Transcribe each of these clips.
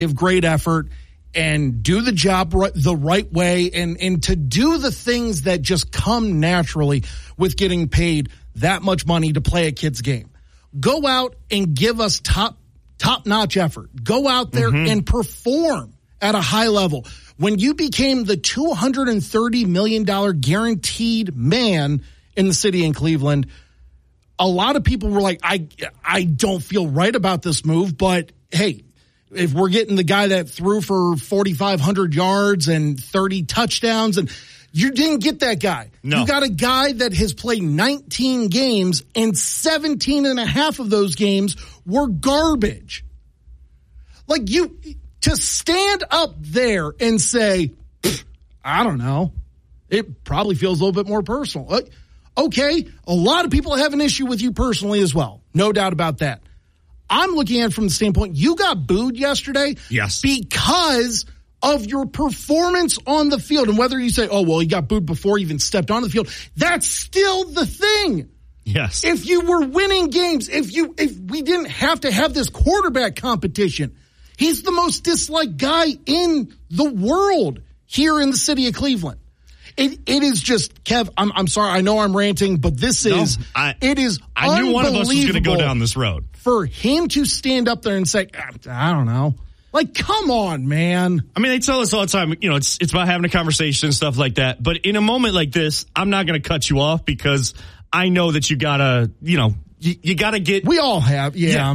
give great effort and do the job the right way and to do the things that just come naturally with getting paid that much money to play a kid's game. Go out and give us top-notch effort. Go out there and perform at a high level. When you became the $230 million guaranteed man in the city in Cleveland, a lot of people were like, I don't feel right about this move, but hey, if we're getting the guy that threw for 4,500 yards and 30 touchdowns, and you didn't get that guy. No. You got a guy that has played 19 games, and 17 and a half of those games were garbage. Like, to stand up there and say, I don't know, it probably feels a little bit more personal. Okay, a lot of people have an issue with you personally as well. No doubt about that. I'm looking at it from the standpoint, you got booed yesterday. Yes. Because of your performance on the field. And whether you say, oh, well, he got booed before he even stepped on the field, that's still the thing. Yes. If you were winning games, if we didn't have to have this quarterback competition, he's the most disliked guy in the world here in the city of Cleveland. It is just, Kev, I'm sorry, I know I'm ranting, but it is I knew one of us was going to go down this road. For him to stand up there and say, I don't know. Like, come on, man. I mean, they tell us all the time, it's about having a conversation and stuff like that. But in a moment like this, I'm not going to cut you off because I know that you got to, you got to get. We all have. Yeah.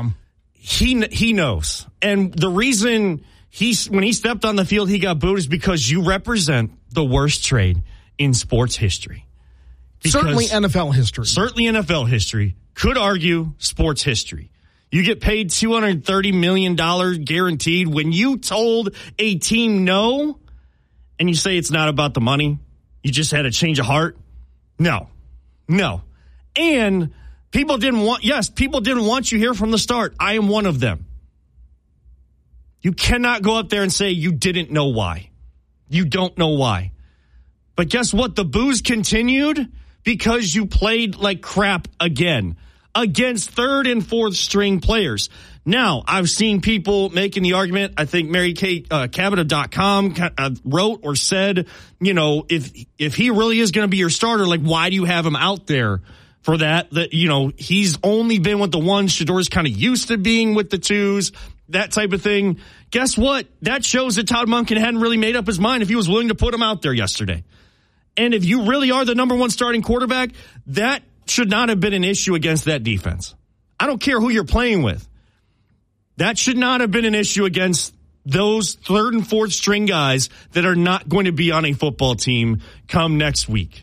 He knows. And the reason when he stepped on the field, he got booed is because you represent the worst trade in sports history. Certainly NFL history. Certainly NFL history. Could argue sports history. You get paid $230 million guaranteed when you told a team no, and you say it's not about the money. You just had a change of heart. No. And people didn't want you here from the start. I am one of them. You cannot go up there and say you didn't know why. You don't know why. But guess what? The boos continued because you played like crap again against third and fourth string players. Now, I've seen people making the argument. I think Mary Kate Cabot.com wrote or said, if he really is going to be your starter, like, why do you have him out there for that? That, he's only been with the ones. Shedor's kind of used to being with the twos, that type of thing. Guess what? That shows that Todd Monken hadn't really made up his mind if he was willing to put him out there yesterday. And if you really are the number one starting quarterback, that should not have been an issue against that defense. I don't care who you're playing with. That should not have been an issue against those third and fourth string guys that are not going to be on a football team come next week.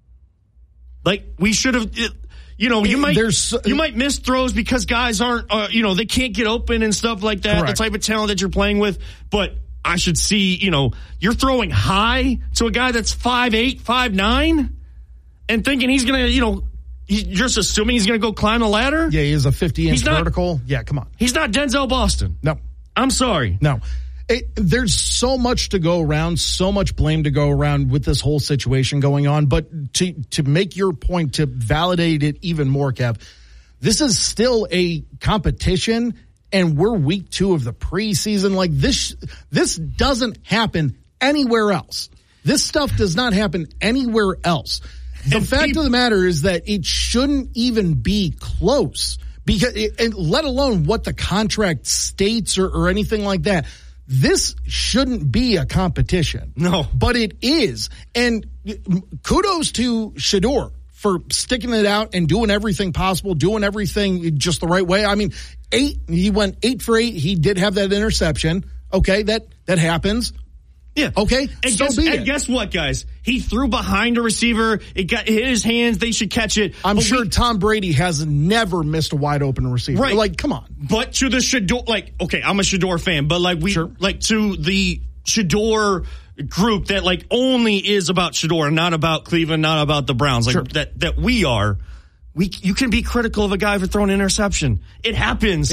Like, we should have, you might miss throws because guys aren't, they can't get open and stuff like that. Correct. The type of talent that you're playing with. But I should see, you're throwing high to a guy that's 5'8", 5'9", and thinking he's going to, you're just assuming he's going to go climb the ladder? Yeah, he is a 50-inch vertical. Yeah, come on. He's not Denzel Boston. No. I'm sorry. No. There's so much to go around, so much blame to go around with this whole situation going on. But to make your point, to validate it even more, Kev, this is still a competition, and we're week 2 of the preseason. Like, this doesn't happen anywhere else. This stuff does not happen anywhere else. The fact of the matter is that it shouldn't even be close, because, and let alone what the contract states or anything like that. This shouldn't be a competition. No. But it is. And kudos to Shedeur for sticking it out and doing everything possible, doing everything just the right way. I mean, he went 8 for 8. He did have that interception. Okay, that happens. Yeah. Okay. And guess what, guys? He threw behind a receiver. It hit his hands. They should catch it. I'm sure Tom Brady has never missed a wide open receiver. Right. Like, come on. But to the Shedeur, okay, I'm a Shedeur fan, but to the Shedeur group that only is about Shedeur and not about Cleveland, not about the Browns, that we are. You can be critical of a guy for throwing an interception. It happens.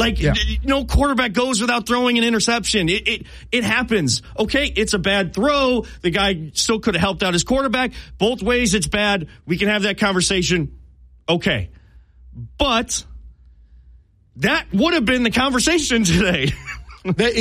No quarterback goes without throwing an interception. It happens. Okay, it's a bad throw. The guy still could have helped out his quarterback. Both ways, it's bad. We can have that conversation. Okay. But that would have been the conversation today.